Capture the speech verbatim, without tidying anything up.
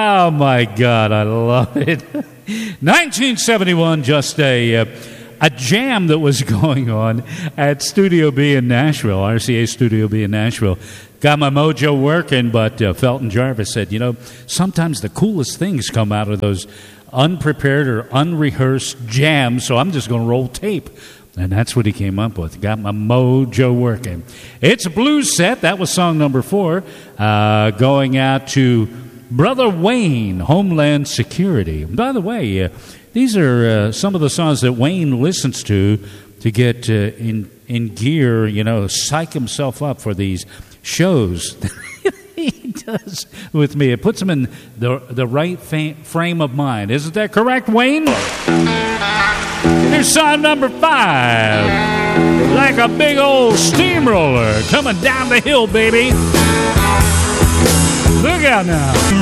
Oh, my God, I love it. nineteen seventy-one, just a uh, a jam that was going on at Studio B in Nashville, R C A Studio B in Nashville. Got my mojo working, but uh, Felton Jarvis said, you know, sometimes the coolest things come out of those unprepared or unrehearsed jams, so I'm just going to roll tape. And that's what he came up with. Got my mojo working. It's a blues set. That was song number four. Uh, going out to Brother Wayne, Homeland Security. By the way, uh, these are uh, some of the songs that Wayne listens to to get uh, in in gear, you know, psych himself up for these shows. He does with me. It puts him in the the right fa- frame of mind. Isn't that correct, Wayne? Here's song number five. Like a big old steamroller coming down the hill, baby. Look out now.